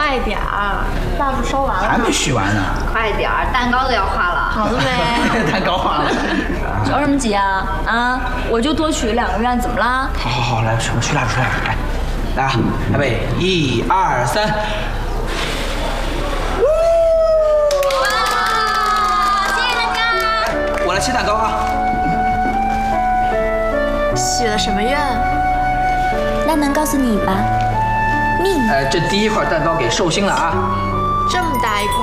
快点儿，蜡烛收完了。 还没许完呢。 快点儿，蛋糕都要化了。 好了没？ 蛋糕化了。 着什么急啊？啊，我就多许2个愿，怎么啦？ 好，来，我取蜡烛来，来啊，预备，1、2、3。 谢谢大家。 我来切蛋糕啊。 许了什么愿？ 那能告诉你吧？命。 这第1块蛋糕给寿星了啊。 这么大一块。